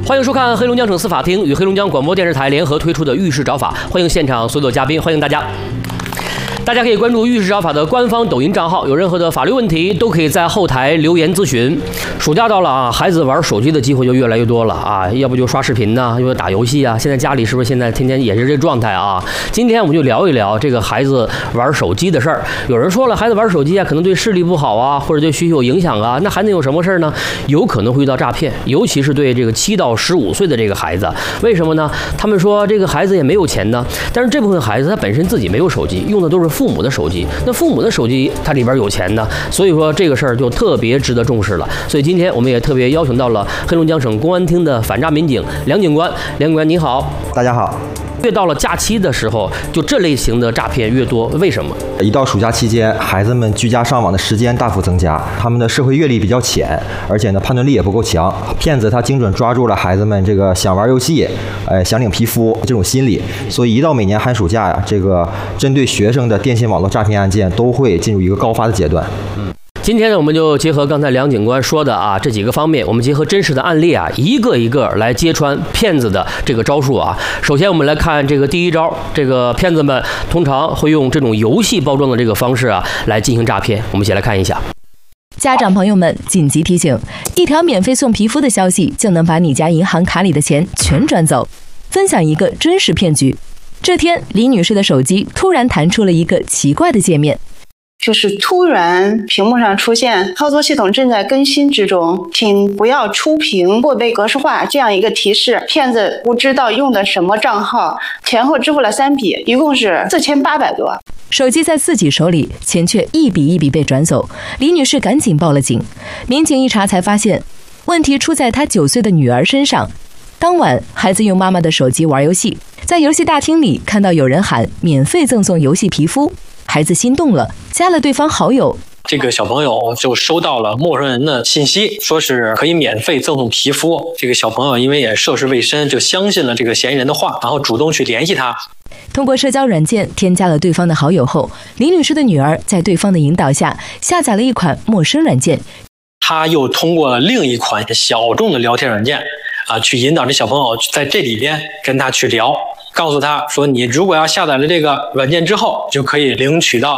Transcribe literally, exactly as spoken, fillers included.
欢迎收看黑龙江省司法厅与黑龙江广播电视台联合推出的律师找法，欢迎现场所有的嘉宾，欢迎大家。大家可以关注律师找法的官方抖音账号，有任何的法律问题都可以在后台留言咨询。暑假到了啊，孩子玩手机的机会就越来越多了啊，要不就刷视频呢，要不打游戏啊。现在家里是不是现在天天也是这状态啊？今天我们就聊一聊这个孩子玩手机的事儿。有人说了，孩子玩手机啊，可能对视力不好啊，或者对学习有影响啊，那还能有什么事儿呢？有可能会遇到诈骗，尤其是对这个七到十五岁的这个孩子。为什么呢？他们说这个孩子也没有钱呢，但是这部分孩子他本身自己没有手机，用的都是父母的手机。那父母的手机它里边有钱呢，所以说这个事儿就特别值得重视了。所以今天我们也特别邀请到了黑龙江省公安厅的反诈民警梁警官。梁警官你好。 大家好。 越到了假期的时候，就这类型的诈骗越多，为什么？ 一到暑假期间，孩子们居家上网的时间大幅增加，他们的社会阅历比较浅，而且呢判断力也不够强。骗子他精准抓住了孩子们这个想玩游戏、呃想领皮肤这种心理，所以一到每年寒暑假呀，这个针对学生的电信网络诈骗案件都会进入一个高发的阶段。嗯。 今天呢，我们就结合刚才梁警官说的啊这几个方面，我们结合真实的案例啊，一个一个来揭穿骗子的这个招数啊。首先，我们来看这个第一招，这个骗子们通常会用这种游戏包装的这个方式啊来进行诈骗。我们一起来看一下。 家长朋友们，紧急提醒：一条免费送皮肤的消息就能把你家银行卡里的钱全转走。分享一个真实骗局。这天，李女士的手机突然弹出了一个奇怪的界面。 就是突然屏幕上出现操作系统正在更新之中，请不要触屏或被格式化这样一个提示。骗子不知道用的什么账号，前后支付了三笔，一共是四千八百多。 手机在自己手里，钱却一笔一笔被转走。李女士赶紧报了警。民警一查才发现，问题出在她九岁的女儿身上。当晚，孩子用妈妈的手机玩游戏，在游戏大厅里看到有人喊免费赠送游戏皮肤。孩子心动了，加了对方好友。 这个小朋友就收到了陌生人的信息，说是可以免费赠送皮肤。这个小朋友因为也涉世未深，就相信了这个嫌疑人的话，然后主动去联系他。 通过社交软件添加了对方的好友后，李女士的女儿在对方的引导下下载了一款陌生软件。 他又通过另一款小众的聊天软件啊，去引导这小朋友在这里边跟他去聊。告诉他说，你如果要下载了这个软件之后，就可以领取到